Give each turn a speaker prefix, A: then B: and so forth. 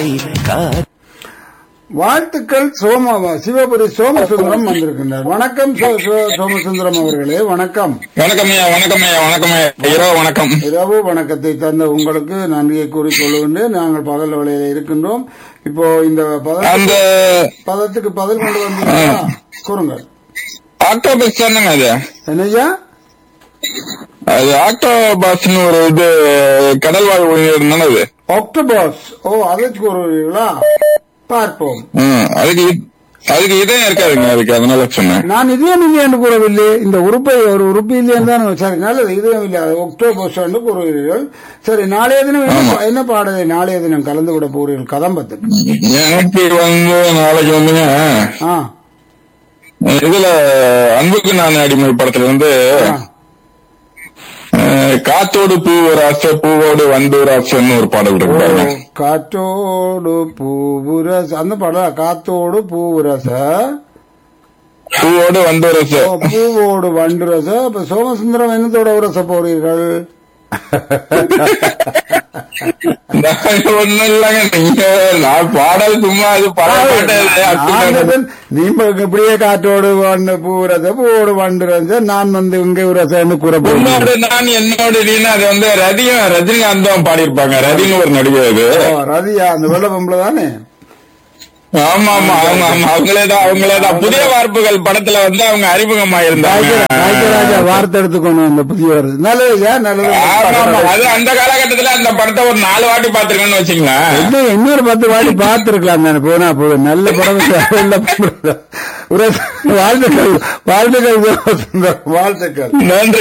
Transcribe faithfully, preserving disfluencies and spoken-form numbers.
A: வாழ்த்துக்கள். சோம சிவபுரி சோமசுந்தரம் வந்திருக்கின்றார். வணக்கம் சோ- சோ- சோமசுந்தரம் அவர்களே, வணக்கம்.
B: வணக்கம் ஐயா, வணக்கம் ஐயா, வணக்கம் ஐயா, இரவு வணக்கம்.
A: இரவு வணக்கத்தை தந்த உங்களுக்கு நன்றியை கூறிக்கொள்கின்றேன். நாங்கள் பகல் வேளையில இருக்கின்றோம். இப்போ இந்த பத-
B: அந்த
A: பதத்துக்கு பதில் கொண்டு வந்தீங்களா? கூறுங்கள்.
B: ஆக்டோபஸ் தானங்க அது?
A: என்னய்யா?
B: அது ஆக்டோபாஸ்னு ஒரு இது கடல் வாழ் உயிரினம் தானே அது?
A: ஆக்டோபஸ். ஓ, அதை கூறுவீர்களா? பார்ப்போம்.
B: ம், அதுக்கு இ- அதுக்கு இதயம் இருக்காதுங்க, அதுக்கு அதனால சொன்னேன்.
A: நான் இதயம் இல்லை என்று கூறவில்லை. இந்த உறுப்பை ஒரு உறுப்பு இல்லை என்றான். சரி, நல்லது. இதயம் இல்லை, ஒக்டோபஸ் என்று கூறுகிறீர்கள். சரி, நாளைய தினம் என்ன- என்ன பாடலை நாளைய தினம் கலந்து விட போகிறீர்கள் கதம்பத்துக்கு?
B: எனக்கு வந்து நாளைக்கு வந்துங்க
A: ஆ,
B: இதுல அன்புக்கு நான் அடிமை படத்துல வந்து
A: ஆ.
B: அஹ், காத்தோடு பூ ஒரு ஆசை பூவோடு வண்டு ஒரு ஆசைன்னு ஒரு பாடல் இருக்கு பாருங்க.
A: காற்றோடு பூவுரச, அந்த பாடல் காத்தோடு பூவுரச,
B: பூவோடு வண்டு ஒரு ஆசை.
A: ஓ, பூவோடு வண்டு ரச. அப்ப சோமசுந்தரம் என்னத்தோட உரச போறீர்கள்?
B: நான் ஒண்ணும் இல்லைங்க, நீங்க நான் பாடல் சும்மா அது பழைய பாட்டு அது.
A: நீங்க இப்படியே காற்றோடு வண்டு பூரச, பூவோடு வண்டு ரச, நான் வந்து இங்க உரசன்னு கூற போறேன்.
B: உன்னோடு நான் என்னோடு நீன்னு அது வந்து ரதியும் ரஜினிகாந்தும் பாடியிருப்பாங்க. ரதின்னு ஒரு நடிகை அது.
A: ரதியா, அந்த வெள்ள பொம்பளை தானே?
B: ஆமா ஆமா ஆமா ஆமா அவங்களேதான் அவங்களேதான் புதிய வார்ப்புகள் படத்துல வந்து அவங்க அறிமுகமாயிருந்தாங்க.
A: ராஜா வார்த்தை எடுத்துக்கணும் அந்த புதிய வருது. நல்லது, ஏன் நல்லது.
B: ஆமா ஆமா அது அந்த காலகட்டத்துல அந்த படத்தை ஒரு நாலு வாட்டி பாத்துருக்கேன்னு வச்சுங்களேன்.
A: இன்னும் இன்னொரு பத்து வாட்டி பார்த்திருக்கலாம் தானே, போனா போதும். நல்ல படம், வாழ்த்துக்கள் வாழ்த்துக்கள் வாழ்த்துக்கள்.
B: நன்றி.